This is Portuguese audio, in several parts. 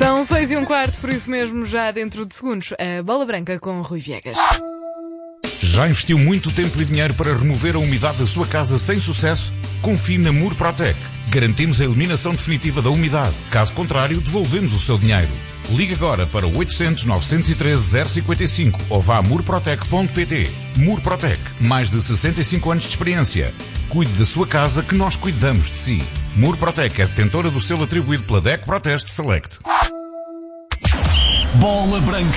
São 6:15, por isso mesmo, já dentro de segundos, a Bola Branca com Rui Viegas. Já investiu muito tempo e dinheiro para remover a umidade da sua casa sem sucesso? Confie na Murprotec. Garantimos a eliminação definitiva da umidade. Caso contrário, devolvemos o seu dinheiro. Ligue agora para 800 913 055 ou vá a murprotec.pt. Murprotec, mais de 65 anos de experiência. Cuide da sua casa que nós cuidamos de si. Murprotec é detentora do selo atribuído pela DECO Proteste Select. Bola Branca.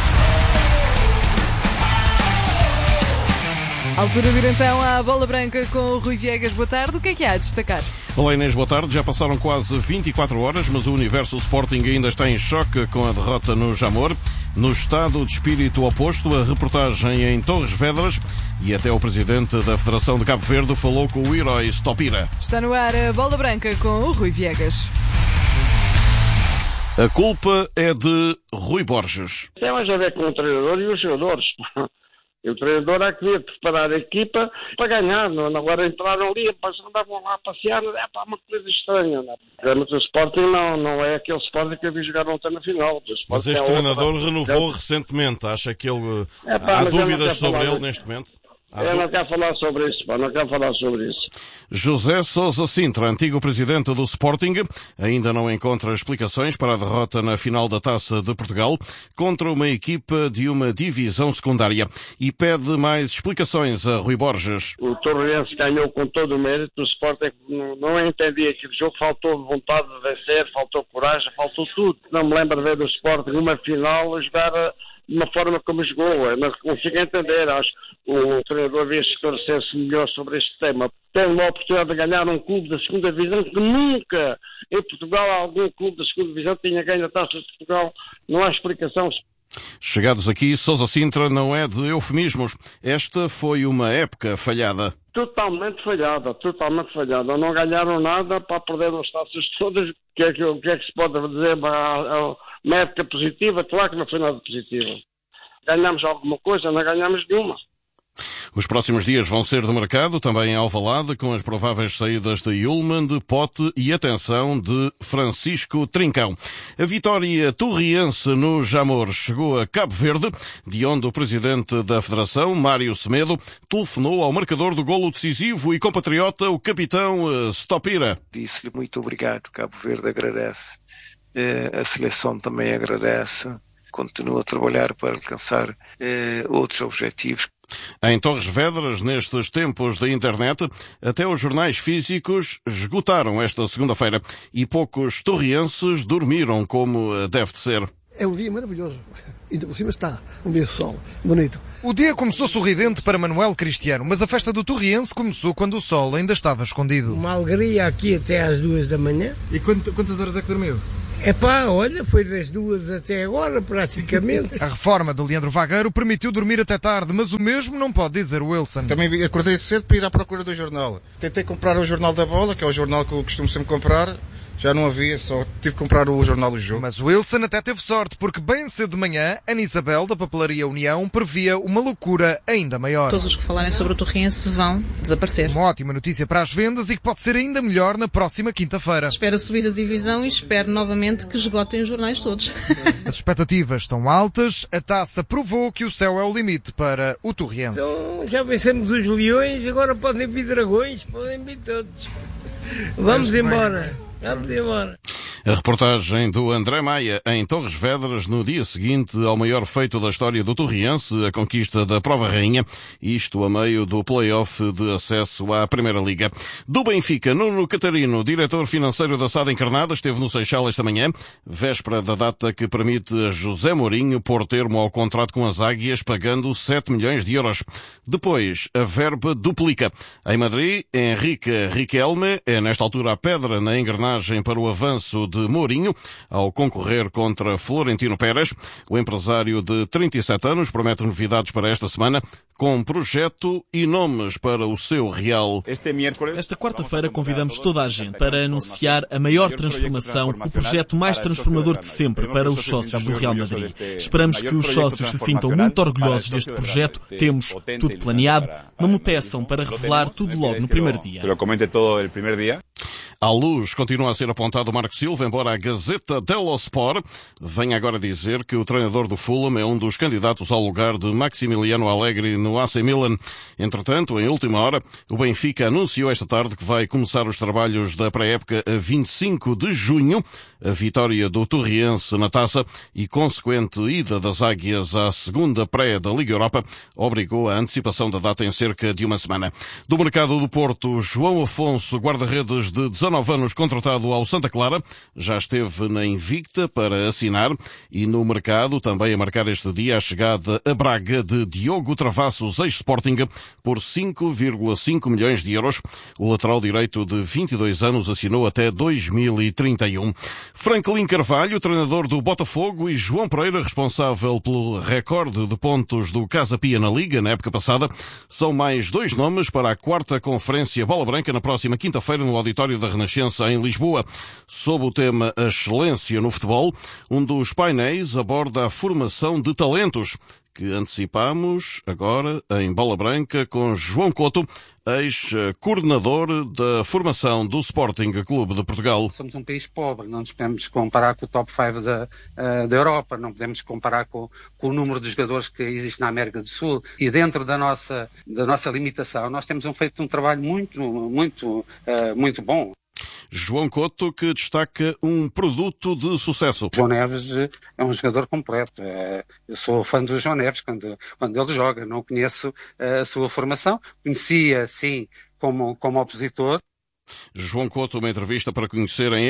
Altura de ir então à Bola Branca com o Rui Viegas. Boa tarde. O que é que há a destacar? Olá Inês, boa tarde. Já passaram quase 24 horas, mas o universo Sporting ainda está em choque com a derrota no Jamor. No estado de espírito oposto, a reportagem em Torres Vedras e até o presidente da Federação de Cabo Verde falou com o herói Stopira. Está no ar a Bola Branca com o Rui Viegas. A culpa é de Rui Borges. Tem mais a ver com o treinador e os jogadores. E o treinador é que devia preparar a equipa para ganhar. Não? Agora entraram ali, andavam lá a passear. É pá, uma coisa estranha. Não? Mas o Sporting não é aquele Sporting que eu vi jogar ontem na final. Mas este treinador renovou recentemente. Acha que ele... há dúvidas sobre ele neste momento? Eu não quero falar sobre isso, não quero falar sobre isso. José Sousa Sintra, antigo presidente do Sporting, ainda não encontra explicações para a derrota na final da Taça de Portugal contra uma equipa de uma divisão secundária e pede mais explicações a Rui Borges. O Torrense ganhou com todo o mérito, o Sporting não entendia aquele jogo, faltou vontade de vencer, faltou coragem, faltou tudo. Não me lembro de ver do Sporting uma final a jogar de uma forma como jogou, não consigo entender. Acho que o treinador devia esclarecer-se melhor sobre este tema. Tem uma oportunidade de ganhar um clube da segunda divisão que nunca em Portugal algum clube da segunda divisão tinha ganho a Taça de Portugal. Não há explicação. Chegados aqui, Sousa Sintra não é de eufemismos. Esta foi uma época falhada. Totalmente falhada. Não ganharam nada para perder as taças todas. O que é que se pode dizer? Uma época positiva? Claro que não foi nada positiva. Ganhamos alguma coisa, não ganhamos nenhuma. Os próximos dias vão ser de mercado, também em Alvalade, com as prováveis saídas de Ullmann, de Pote e, atenção, de Francisco Trincão. A vitória torriense no Jamor chegou a Cabo Verde, de onde o presidente da Federação, Mário Semedo, telefonou ao marcador do golo decisivo e compatriota, o capitão Stopira. Disse-lhe muito obrigado, Cabo Verde agradece, a seleção também agradece, continua a trabalhar para alcançar outros objetivos. Em Torres Vedras, nestes tempos da internet, até os jornais físicos esgotaram esta segunda-feira e poucos torrienses dormiram como deve de ser. É um dia maravilhoso. Ainda por cima está um dia de sol. Bonito. O dia começou sorridente para Manuel Cristiano, mas a festa do Torriense começou quando o sol ainda estava escondido. Uma alegria aqui até às 2 da manhã. E quantas horas é que dormiu? Olha, foi das 2 até agora, praticamente. A reforma de Leandro Vagueiro permitiu dormir até tarde, mas o mesmo não pode dizer o Wilson. Também acordei cedo para ir à procura do jornal. Tentei comprar o Jornal da Bola, que é o jornal que eu costumo sempre comprar. Já não havia, só tive que comprar o Jornal do Jogo. Mas o Wilson até teve sorte, porque bem cedo de manhã, Ana Isabel, da Papelaria União, previa uma loucura ainda maior. Todos os que falarem sobre o Torriense vão desaparecer. Uma ótima notícia para as vendas e que pode ser ainda melhor na próxima quinta-feira. Espero a subida de divisão e espero novamente que esgotem os jornais todos. As expectativas estão altas, a taça provou que o céu é o limite para o Torriense. Então, já vencemos os leões, agora podem vir dragões, podem vir todos. Vamos embora. Vamos embora. A reportagem do André Maia em Torres Vedras no dia seguinte ao maior feito da história do Torriense, a conquista da Prova Rainha, isto a meio do play-off de acesso à Primeira Liga. Do Benfica, Nuno Catarino, diretor financeiro da SAD Encarnada, esteve no Seixal esta manhã, véspera da data que permite a José Mourinho pôr termo ao contrato com as Águias, pagando 7 milhões de euros. Depois, a verba duplica. Em Madrid, Henrique Riquelme é nesta altura a pedra na engrenagem para o avanço de Mourinho, ao concorrer contra Florentino Pérez. O empresário de 37 anos promete novidades para esta semana, com projeto e nomes para o seu Real. Esta quarta-feira convidamos toda a gente para anunciar a maior transformação, o projeto mais transformador de sempre para os sócios do Real Madrid. Esperamos que os sócios se sintam muito orgulhosos deste projeto. Temos tudo planeado. Não me peçam para revelar tudo logo no primeiro dia. À luz continua a ser apontado Marco Silva, embora a Gazeta dello Sport venha agora dizer que o treinador do Fulham é um dos candidatos ao lugar de Maximiliano Allegri no AC Milan. Entretanto, em última hora, o Benfica anunciou esta tarde que vai começar os trabalhos da pré-época a 25 de junho. A vitória do Torriense na Taça e consequente ida das Águias à segunda pré da Liga Europa obrigou a antecipação da data em cerca de uma semana. Do mercado do Porto, João Afonso, guarda-redes de 19 anos, contratado ao Santa Clara, já esteve na Invicta para assinar, e no mercado também a marcar este dia a chegada a Braga de Diogo Travassos, ex-Sporting, por 5,5 milhões de euros. O lateral direito de 22 anos assinou até 2031. Franklin Carvalho, treinador do Botafogo, e João Pereira, responsável pelo recorde de pontos do Casa Pia na Liga na época passada, são mais dois nomes para a 4ª Conferência Bola Branca na próxima quinta-feira no auditório da Renascença em Lisboa. Sob o tema A Excelência no Futebol, um dos painéis aborda a formação de talentos, que antecipamos agora em Bola Branca com João Couto, ex-coordenador da formação do Sporting Clube de Portugal. Somos um país pobre, não nos podemos comparar com o top 5 da Europa, não podemos comparar com o número de jogadores que existe na América do Sul, e dentro da nossa limitação nós temos feito um trabalho muito bom. João Couto, que destaca um produto de sucesso. João Neves é um jogador completo. Eu sou fã do João Neves quando ele joga. Não conheço a sua formação. Conhecia, sim, como opositor. João Couto, uma entrevista para conhecer em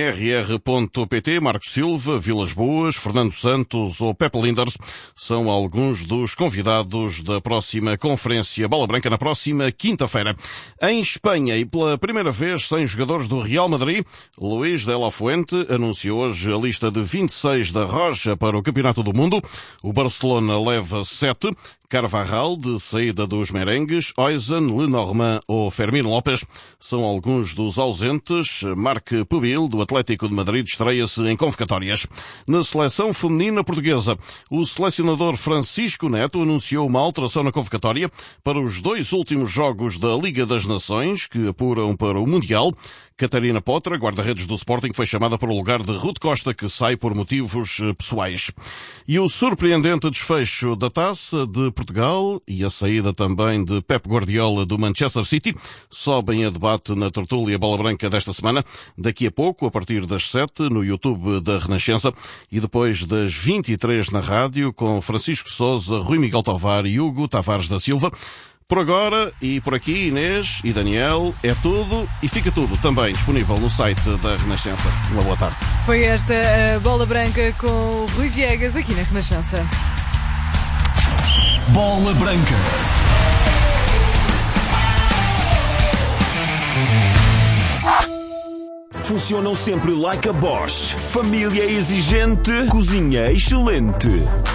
rr.pt. Marco Silva, Vilas Boas, Fernando Santos ou Pepe Linders são alguns dos convidados da próxima Conferência Bola Branca na próxima quinta-feira. Em Espanha, e pela primeira vez sem jogadores do Real Madrid, Luís de la Fuente anunciou hoje a lista de 26 da Roja para o Campeonato do Mundo. O Barcelona leva 7. Carvajal, de saída dos merengues, Oizen, Lenormand ou Fermín López são alguns dos ausentes. Marc Pubil, do Atlético de Madrid, estreia-se em convocatórias. Na seleção feminina portuguesa, o selecionador Francisco Neto anunciou uma alteração na convocatória para os 2 últimos jogos da Liga das Nações, que apuram para o Mundial. Catarina Potra, guarda-redes do Sporting, foi chamada para o lugar de Ruth Costa, que sai por motivos pessoais. E o surpreendente desfecho da Taça de Portugal e a saída também de Pep Guardiola do Manchester City sobem a debate na tertúlia Bola Branca desta semana. Daqui a pouco, a partir das 7, no YouTube da Renascença, e depois das 23 na rádio, com Francisco Sousa, Rui Miguel Tovar e Hugo Tavares da Silva. Por agora, e por aqui, Inês e Daniel, é tudo, e fica tudo também disponível no site da Renascença. Uma boa tarde. Foi esta a Bola Branca com o Rui Viegas aqui na Renascença. Bola Branca. Funcionam sempre like a Bosch. Família exigente, cozinha excelente.